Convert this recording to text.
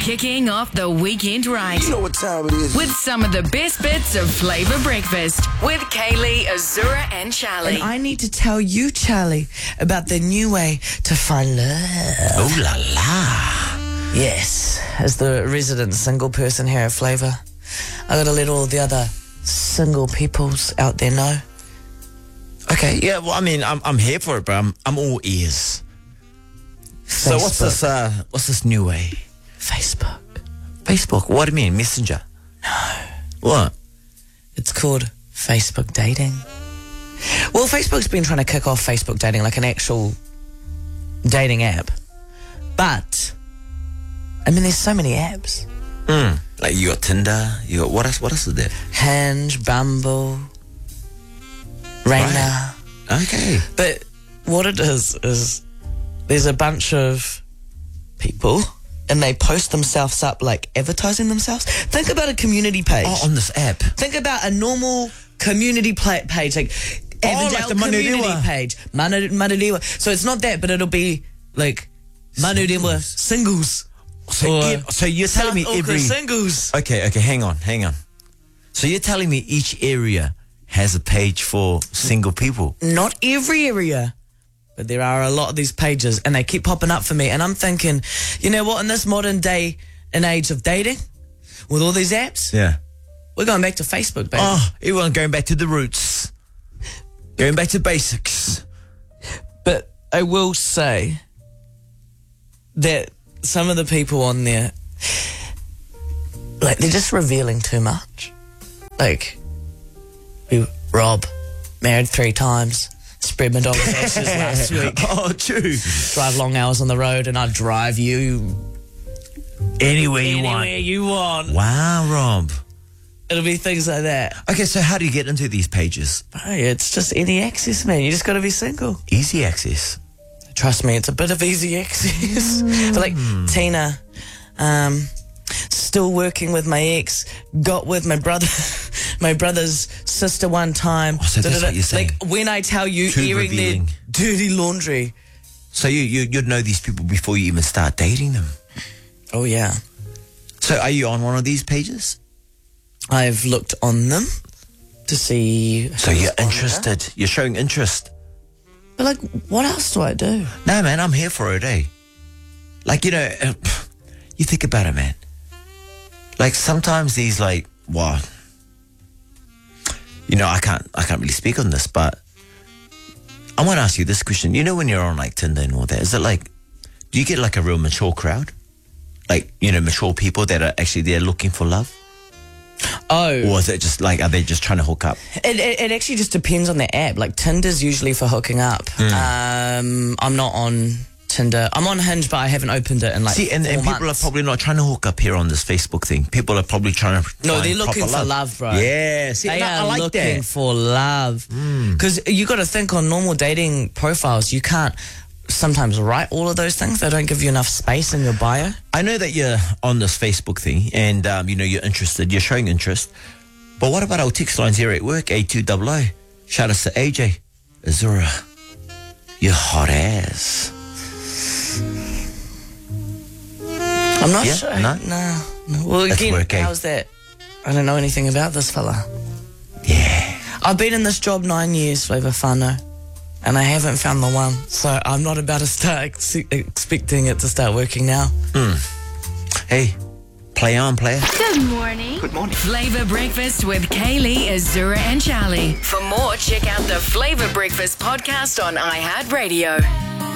Kicking off the weekend right. You know what time it is. With some of the best bits of Flavour Breakfast with Kaylee, Azura and Charlie. And I need to tell you, Charlie, about the new way to find love. Oh la la. Yes, as the resident single person here at Flavour, I gotta let all the other single peoples out there know. Okay, yeah, well, I mean, I'm here for it, bro. I'm all ears. So what's this new way? Facebook? What do you mean, Messenger? No. What? It's called Facebook dating. Well, Facebook's been trying to kick off Facebook dating like an actual dating app. But, I mean, there's so many apps. Like you got Tinder, you got what else is there? Hinge, Bumble, Raina. Right. Okay. But what it is there's a bunch of people and they post themselves up like advertising themselves. Think about a community page. Oh, on this app. Think about a normal community page, like Avondale like the community Manurewa page. Manurewa. So it's not that, but it'll be like Manurewa singles. So you're telling me South Auckland singles. Okay, hang on. So you're telling me each area has a page for single people? Not every area, but there are a lot of these pages and they keep popping up for me. And I'm thinking, you know what, in this modern day and age of dating, with all these apps, Yeah. we're going back to Facebook, baby. Oh, everyone going back to the roots. Going back to basics. But I will say that some of the people on there, like, they're just revealing too much. Like, Rob, married 3 times, spread my dog's ashes last week. Oh, true. Drive long hours on the road and I drive you Anywhere anywhere you want. Wow, Rob. It'll be things like that. Okay, so how do you get into these pages? Hey, it's just any access, man. You just got to be single. Easy access. Trust me, it's a bit of easy access. But like Tina, still working with my ex, got with my brother's sister one time. Oh, so that's what you're saying. Like when I tell you, Too airing revealing. their dirty laundry. So you'd know these people before you even start dating them. Oh yeah, So are you on one of these pages? I've looked on them to see. So who's you're on there. interested. You're showing interest. But like, what else do I do? No, man, I'm here for it, eh? Like, you know, you think about it, man. Like, sometimes these, like, wow. You know, I can't really speak on this, but I want to ask you this question. You know, when you're on, like, Tinder and all that, is it like, do you get, like, a real mature crowd? Like, you know, mature people that are actually there looking for love? Oh, Or is it just, like, are they just trying to hook up? it actually just depends on the app. Like Tinder's usually for hooking up. I'm not on Tinder. I'm on Hinge, but I haven't opened it in like See, and 4 people are months. probably not trying to hook up here on this Facebook thing. People are probably trying to No, find they're looking proper for love, bro. Yeah, see, They I are like looking that. for love. Because you got to think on normal dating profiles, you can't sometimes write all of those things. They don't give you enough space in your bio. I know that you're on this Facebook thing and, you know, you're interested. You're showing interest. But what about our text lines here at work, A200? Shout out to AJ. Azura, you're hot ass. I'm not Yeah? sure. No? No. Well, That's again, work, eh? how's that? I don't know anything about this fella. Yeah. I've been in this job 9 years, Flavour Whānau, and I haven't found the one. So I'm not about to start expecting it to start working now. Hey, play on, player. Good morning. Flavour Breakfast with Kaylee, Azura and Charlie. For more, check out the Flavour Breakfast podcast on iHeartRadio.